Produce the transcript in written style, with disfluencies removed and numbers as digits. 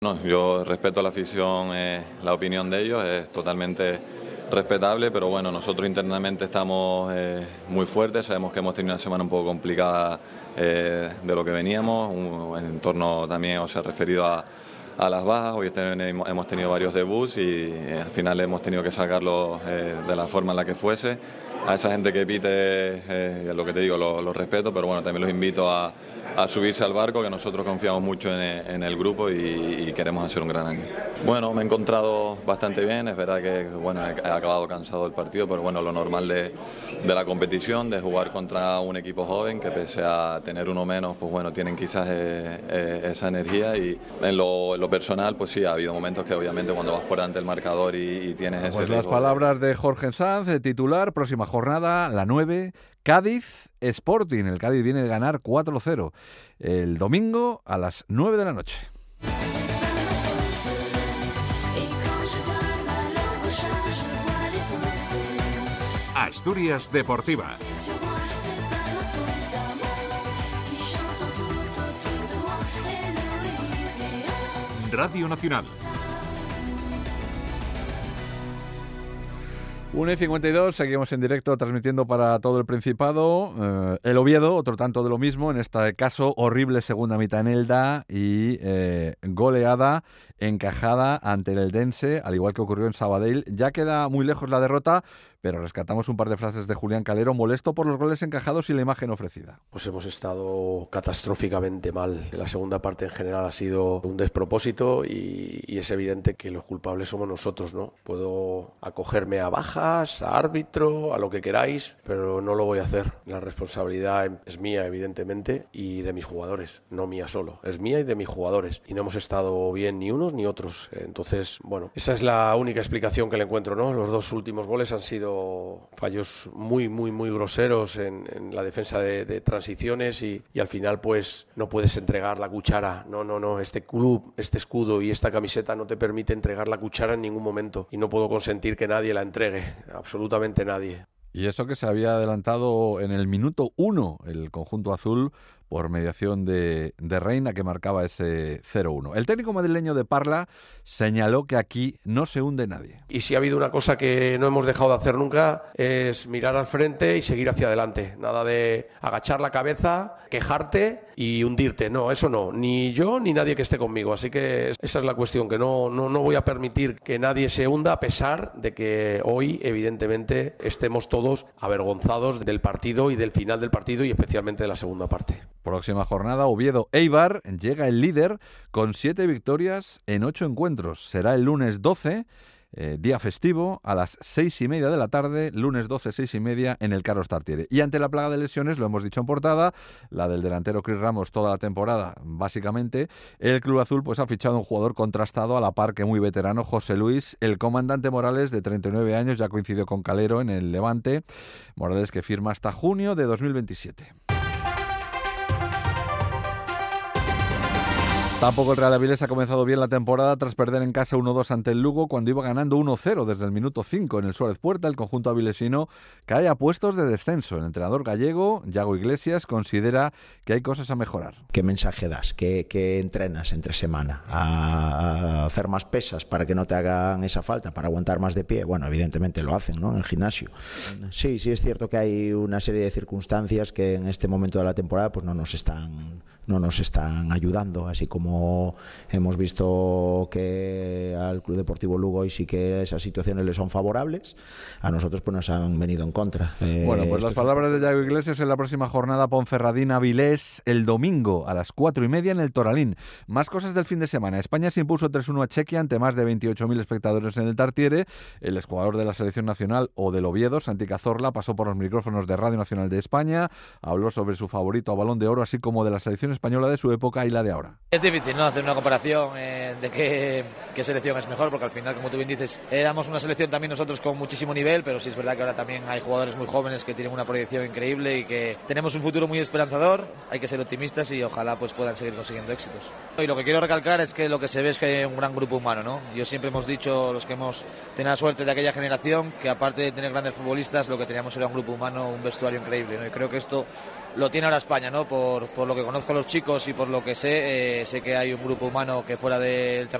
No, yo respeto a la afición, la opinión de ellos es totalmente respetable, pero bueno, nosotros internamente estamos muy fuertes, sabemos que hemos tenido una semana un poco complicada de lo que veníamos, en torno también, o sea, referido a las bajas. Hoy hemos tenido varios debuts y al final hemos tenido que sacarlos de la forma en la que fuese. A esa gente que pite, lo que te digo, lo respeto, pero bueno, también los invito a subirse al barco, que nosotros confiamos mucho en el grupo y queremos hacer un gran año. Bueno, me he encontrado bastante bien, es verdad que bueno, he acabado cansado del partido, pero bueno, lo normal de la competición, de jugar contra un equipo joven, que pese a tener uno menos, pues bueno, tienen quizás esa energía, y en lo personal, pues sí, ha habido momentos que obviamente cuando vas por delante del marcador y tienes ese riesgo. Las palabras de Jorge Sanz, titular, próxima jornada, la 9, Cádiz Sporting. El Cádiz viene de ganar 4-0 el domingo a las 9 de la noche. Asturias Deportiva. Radio Nacional. 1:52, seguimos en directo transmitiendo para todo el Principado. El Oviedo, otro tanto de lo mismo, en este caso horrible segunda mitad en Elda y goleada encajada ante el Eldense, al igual que ocurrió en Sabadell. Ya queda muy lejos la derrota, pero rescatamos un par de frases de Julián Calero, molesto por los goles encajados y la imagen ofrecida. Pues hemos estado catastróficamente mal. La segunda parte en general ha sido un despropósito y es evidente que los culpables somos nosotros, ¿no? Puedo acogerme a bajas, a árbitro, a lo que queráis, pero no lo voy a hacer. La responsabilidad es mía, evidentemente, y de mis jugadores, no mía solo. Es mía y de mis jugadores. Y no hemos estado bien ni unos ni otros. Entonces, bueno, esa es la única explicación que le encuentro, ¿no? Los dos últimos goles han sido fallos muy groseros en la defensa de transiciones y al final pues no puedes entregar la cuchara. No, este club, este escudo y esta camiseta no te permite entregar la cuchara en ningún momento y no puedo consentir que nadie la entregue, absolutamente nadie. Y eso que se había adelantado en el minuto 1 el conjunto azul por mediación de Reina, que marcaba ese 0-1. El técnico madrileño de Parla señaló que aquí no se hunde nadie. Y si ha habido una cosa que no hemos dejado de hacer nunca es mirar al frente y seguir hacia adelante. Nada de agachar la cabeza, quejarte y hundirte. No, eso no. Ni yo ni nadie que esté conmigo. Así que esa es la cuestión, que no voy a permitir que nadie se hunda, a pesar de que hoy, evidentemente, estemos todos avergonzados del partido y del final del partido y especialmente de la segunda parte. Próxima jornada, Oviedo-Eibar, llega el líder con 7 victorias en 8 encuentros. Será el lunes 12, día festivo, a las 6:30 de la tarde, lunes 12, 6:30, en el Carlos Tartiere. Y ante la plaga de lesiones, lo hemos dicho en portada, la del delantero Chris Ramos toda la temporada, básicamente, el Club Azul pues ha fichado un jugador contrastado a la par que muy veterano, José Luis, el comandante Morales, de 39 años, ya coincidió con Calero en el Levante. Morales, que firma hasta junio de 2027. Tampoco el Real Avilés ha comenzado bien la temporada tras perder en casa 1-2 ante el Lugo, cuando iba ganando 1-0 desde el minuto 5 en el Suárez Puerta. El conjunto avilesino cae a puestos de descenso. El entrenador gallego, Yago Iglesias, considera que hay cosas a mejorar. ¿Qué mensaje das? ¿Qué entrenas entre semana? ¿A hacer más pesas para que no te hagan esa falta, para aguantar más de pie? Bueno, evidentemente lo hacen, ¿no?, en el gimnasio. Sí, es cierto que hay una serie de circunstancias que en este momento de la temporada pues no nos están ayudando, así como hemos visto que al Club Deportivo Lugo hoy sí que esas situaciones le son favorables, a nosotros pues nos han venido en contra. Bueno, pues las palabras de Yago Iglesias en la próxima jornada, Ponferradina-Avilés el domingo a las 4:30 en el Toralín. Más cosas del fin de semana. España se impuso 3-1 a Chequia ante más de 28.000 espectadores en el Tartiere. El exjugador de la selección nacional o del Oviedo, Santi Cazorla, pasó por los micrófonos de Radio Nacional de España, habló sobre su favorito a Balón de Oro, así como de la selección española de su época y la de ahora. Es difícil, ¿no?, hacer una comparación de qué selección es mejor, porque al final, como tú bien dices, éramos una selección también nosotros con muchísimo nivel, pero sí es verdad que ahora también hay jugadores muy jóvenes que tienen una proyección increíble y que tenemos un futuro muy esperanzador. Hay que ser optimistas y ojalá pues puedan seguir consiguiendo éxitos. Y lo que quiero recalcar es que lo que se ve es que hay un gran grupo humano, ¿no? Yo siempre hemos dicho, los que hemos tenido la suerte de aquella generación, que aparte de tener grandes futbolistas, lo que teníamos era un grupo humano, un vestuario increíble, ¿no? Y creo que esto lo tiene ahora España, ¿no? Por lo que conozco a los chicos y por lo que sé que hay un grupo humano que fuera del terreno